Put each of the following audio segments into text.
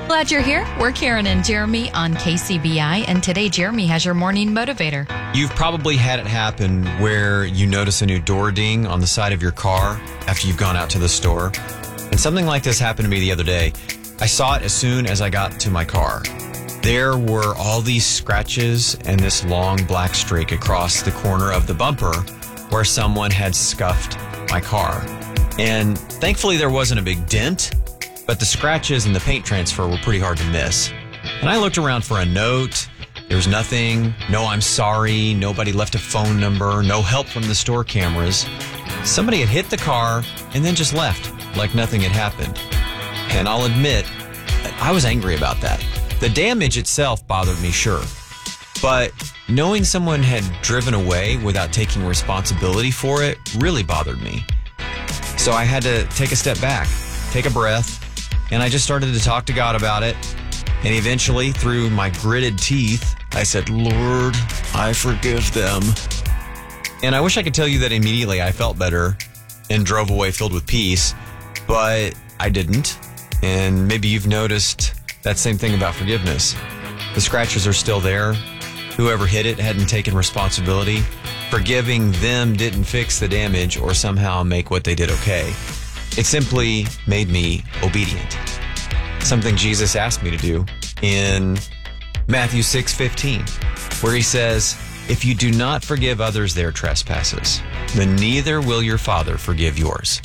Glad you're here. We're Karen and Jeremy on KCBI, and today Jeremy has your morning motivator. You've probably had it happen where you notice a new door ding on the side of your car after you've gone out to the store. And something like this happened to me the other day. I saw it as soon as I got to my car. There were all these scratches and this long black streak across the corner of the bumper where someone had scuffed my car. And thankfully there wasn't a big dent, but the scratches and the paint transfer were pretty hard to miss. And I looked around for a note. There was nothing. No, I'm sorry. Nobody left a phone number. No help from the store cameras. Somebody had hit the car and then just left like nothing had happened. And I'll admit, I was angry about that. The damage itself bothered me, sure. But knowing someone had driven away without taking responsibility for it really bothered me. So I had to take a step back, take a breath, and I just started to talk to God about it. And eventually, through my gritted teeth, I said, Lord, I forgive them. And I wish I could tell you that immediately I felt better and drove away filled with peace, but I didn't. And maybe you've noticed that same thing about forgiveness. The scratches are still there. Whoever hit it hadn't taken responsibility. Forgiving them didn't fix the damage or somehow make what they did okay. It simply made me obedient. Something Jesus asked me to do in Matthew 6:15, where he says, if you do not forgive others their trespasses, then neither will your Father forgive yours.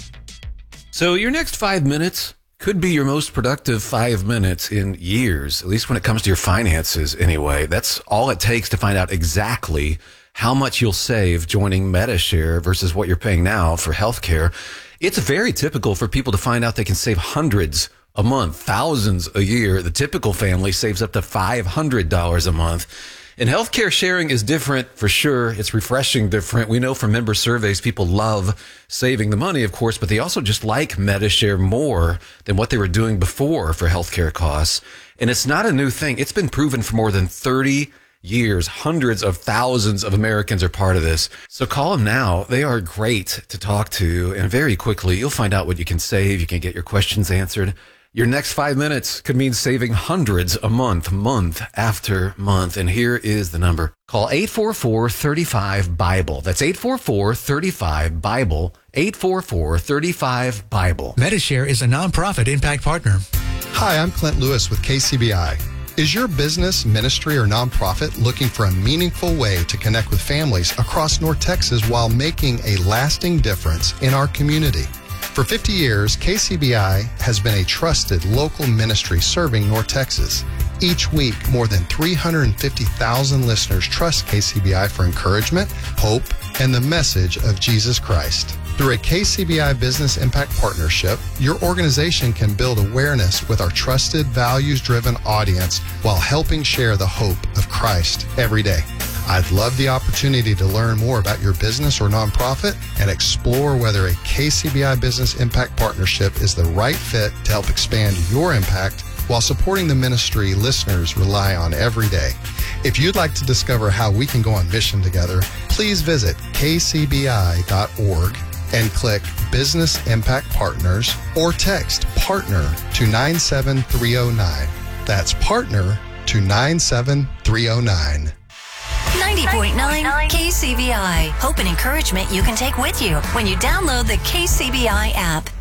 So your next 5 minutes could be your most productive 5 minutes in years, at least when it comes to your finances anyway. That's all it takes to find out exactly how much you'll save joining Medi-Share versus what you're paying now for healthcare. It's very typical for people to find out they can save hundreds a month, thousands a year. The typical family saves up to $500 a month. And healthcare sharing is different for sure. It's refreshing different. We know from member surveys, people love saving the money, of course, but they also just like Medi-Share more than what they were doing before for healthcare costs. And it's not a new thing. It's been proven for more than 30 years. Hundreds of thousands of Americans are part of this. So call them now. They are great to talk to. And very quickly, you'll find out what you can save. You can get your questions answered. Your next 5 minutes could mean saving hundreds a month, month after month. And here is the number. Call 844-35-BIBLE. That's 844-35-BIBLE. 844-35-BIBLE. Medi-Share is a nonprofit impact partner. Hi, I'm Clint Lewis with KCBI. Is your business, ministry, or nonprofit looking for a meaningful way to connect with families across North Texas while making a lasting difference in our community? For 50 years, KCBI has been a trusted local ministry serving North Texas. Each week, more than 350,000 listeners trust KCBI for encouragement, hope, and the message of Jesus Christ. Through a KCBI Business Impact Partnership, your organization can build awareness with our trusted, values-driven audience while helping share the hope of Christ every day. I'd love the opportunity to learn more about your business or nonprofit and explore whether a KCBI Business Impact Partnership is the right fit to help expand your impact while supporting the ministry listeners rely on every day. If you'd like to discover how we can go on mission together, please visit kcbi.org and click Business Impact Partners or text PARTNER to 97309. That's PARTNER to 97309. 90.9 KCBI. Hope and encouragement you can take with you when you download the KCBI app.